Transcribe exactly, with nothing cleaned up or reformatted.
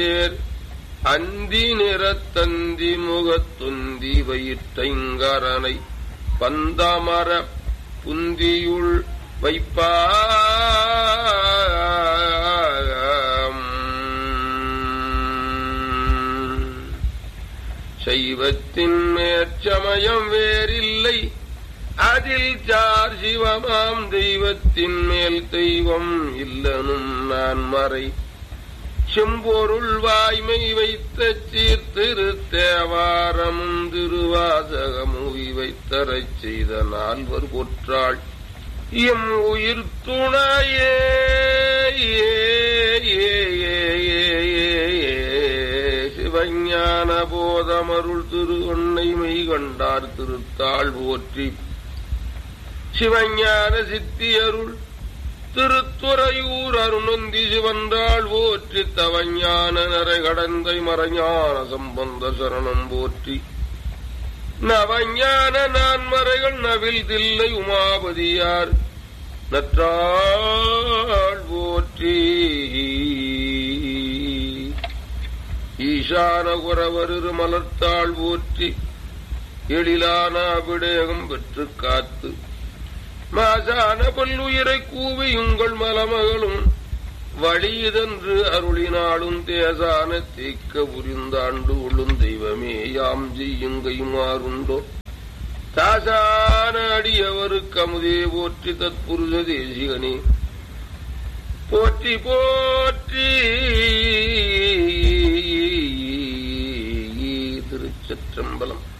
அந்தி நிறத்தந்தி முகத்துந்தி வயிற்றைங்கரனை பந்தமர புந்தியுள் வைப்பாம். சைவத்தின் மேற்சமயம் வேறில்லை அதில் சார் சிவமாம் தெய்வத்தின் மேல் தெய்வம் இல்லனும் நான் மறை செம்பொருள் வாய்மை வைத்த சீர்திரு தேவாரமும் திருவாசகமுவி வைத்தரச் செய்த நால்வர் பொற்றாள் எம் உயிர் துணையே. சிவஞான போதமருள் திரு ஒன்னைமை கண்டார் திருத்தாள் போற்றி. சிவஞான சித்தியருள் திருத்துறையூர் அருணந்தி சிவன்றாள் போற்றி. தவஞான நரை கடந்தை மறைஞான சம்பந்த சரணம் போற்றி. நவஞான நான்மறைகள் நவில் தில்லை உமாபதியார் நற்றாள் போற்றி. ஈசான குரவரு மலர்த்தாள் போற்றி. எழிலான அபிடேகம் பெற்று காத்து மாசான பல்லுயிரை கூவி உங்கள் மலமகளும் வழியதென்று அருளினாலும் தேசான தேக்க புரிந்தாண்டு உள்ளும் தெய்வமே யாம் செய்யுங்கையுமாறுண்டோ. தாசான அடியவருக்கு அமுதே போற்றி. தத்புருஷ தேசிகனே போற்றி போற்றி. திருச்சிற்றம்பலம்.